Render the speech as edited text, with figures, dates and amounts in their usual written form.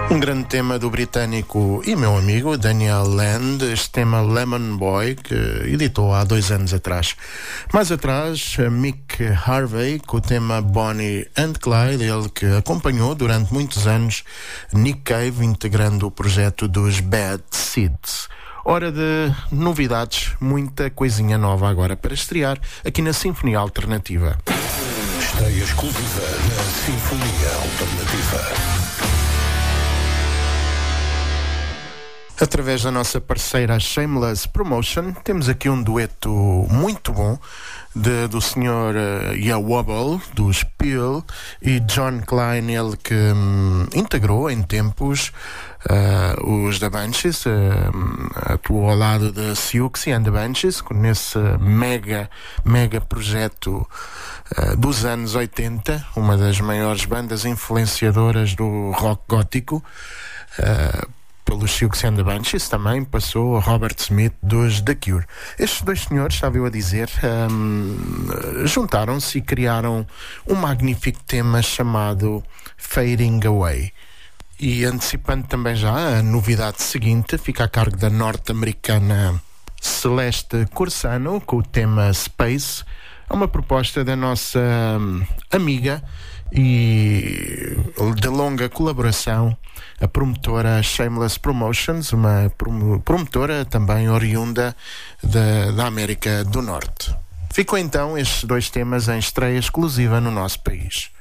Um grande tema do britânico e meu amigo Daniel Land, este tema Lemon Boy, que editou há 2 anos atrás. Mais atrás, Mick Harvey, com o tema Bonnie and Clyde, ele que acompanhou durante muitos anos Nick Cave, integrando o projeto dos Bad Seeds. Hora de novidades, muita coisinha nova agora para estrear aqui na Sinfonia Alternativa. Estreia exclusiva na Sinfonia Alternativa. Através da nossa parceira Shameless Promotion, temos aqui um dueto muito bom do Sr. Yawobble, dos Peel, e John Klein, ele que integrou em tempos os The Banshees, atuou ao lado de Siouxsie and the Banshees, nesse mega projeto dos anos 80, uma das maiores bandas influenciadoras do rock gótico. Pelos Siouxsie and the Banshees também passou a Robert Smith dos The Cure. Estes dois senhores, estava eu a dizer, juntaram-se e criaram um magnífico tema chamado Fading Away. E antecipando também já a novidade seguinte, fica a cargo da norte-americana Celeste Corsano com o tema Space. É uma proposta da nossa amiga e de longa colaboração, a promotora Shameless Promotions, uma promotora também oriunda da América do Norte. Ficam então estes 2 temas em estreia exclusiva no nosso país.